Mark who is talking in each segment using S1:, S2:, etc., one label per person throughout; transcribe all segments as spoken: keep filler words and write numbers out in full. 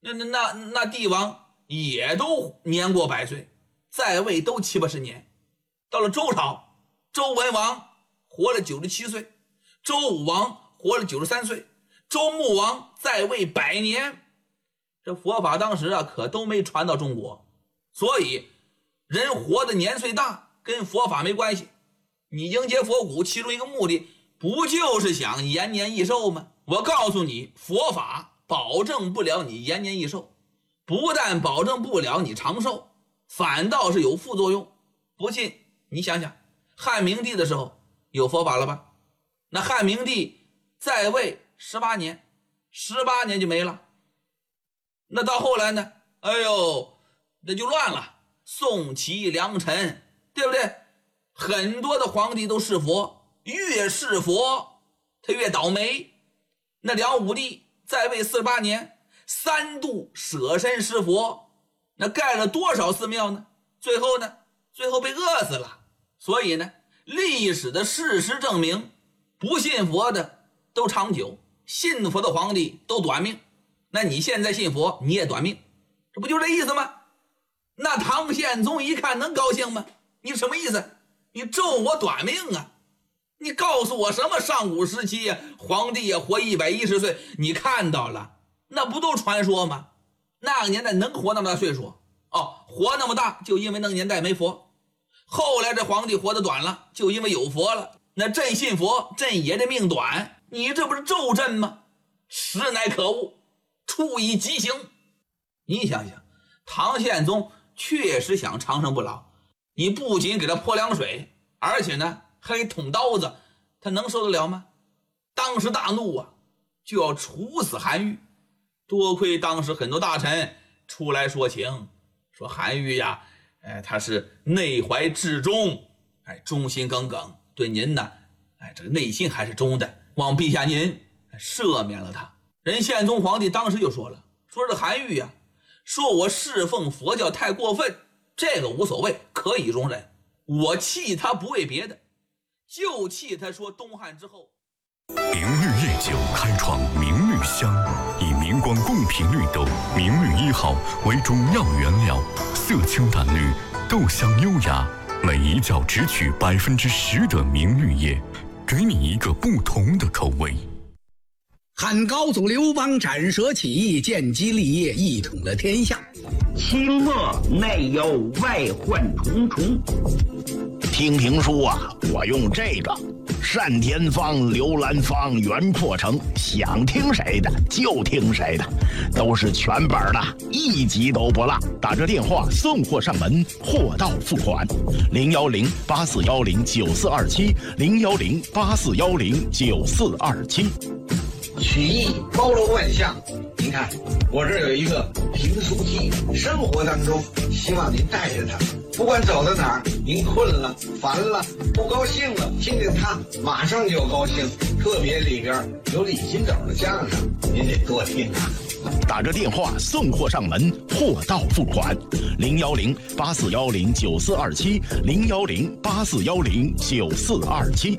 S1: 那那那那帝王也都年过百岁，在位都七八十年。到了周朝，周文王活了九十七岁，周武王活了九十三岁，周穆王在位百年。这佛法当时啊可都没传到中国，所以人活的年岁大跟佛法没关系。你迎接佛骨其中一个目的不就是想延年益寿吗？我告诉你，佛法保证不了你延年益寿，不但保证不了你长寿，反倒是有副作用。不信你想想，汉明帝的时候有佛法了吧？那汉明帝在位十八年，十八年就没了。那到后来呢？哎呦，那就乱了，宋齐梁陈，对不对？很多的皇帝都是佛，越是佛他越倒霉。那梁武帝在位四十八年，三度舍身施佛，那盖了多少寺庙呢？最后呢？最后被饿死了。所以呢，历史的事实证明，不信佛的都长久，信佛的皇帝都短命。那你现在信佛你也短命，这不就这意思吗？那唐宪宗一看能高兴吗？你什么意思？你咒我短命啊？你告诉我什么上古时期呀、啊，皇帝也活一百一十岁，你看到了，那不都传说吗？那个年代能活那么大岁数？哦，活那么大就因为那个年代没佛。后来这皇帝活得短了，就因为有佛了。那朕信佛，朕也这命短，你这不是咒朕吗？实乃可恶，处以极刑。你想想，唐宪宗确实想长生不老，你不仅给他泼凉水，而且呢还给捅刀子，他能受得了吗？当时大怒啊，就要处死韩愈。多亏当时很多大臣出来说情，说韩愈呀，哎，他是内怀至忠，哎，忠心耿耿，对您呢，哎，这个内心还是忠的，望陛下您赦免了他。人宪宗皇帝当时就说了，说这韩愈呀，说我侍奉佛教太过分，这个无所谓，可以容忍。我气他不为别的，就气他说东汉之后。
S2: 明绿夜酒开创明绿香，以明光贡品绿豆明绿一号为主要原料，色清淡绿，豆香优雅，每一角只取百分之十的明绿叶，给你一个不同的口味。
S3: 汉高祖刘邦斩蛇起义，建基立业，一统了天下。
S4: 清末内忧外患重重。
S5: 听评书啊，我用这个单田芳、刘兰芳、袁阔成，想听谁的就听谁的，都是全本的，一集都不落。打这电话送货上门，货到付款。零幺零八四幺零九四二七，零幺零八四幺零九四二七。
S6: 曲艺包罗万象，您看我这有一个评书机，生活当中希望您带着它，不管走到哪儿，您困了、烦了、不高兴了，听听它，马上就高兴。特别里边有李金斗的相声，您得多听啊。
S5: 打着电话送货上门，货到付款。零幺零八四幺零九四二七，零幺零八四幺零九四二七。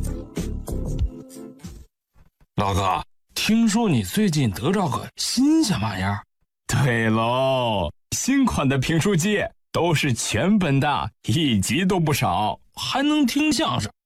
S7: 老哥，听说你最近得着个新鲜玩意儿？
S8: 对喽，新款的评书机都是全本的，一集都不少，
S7: 还能听相声，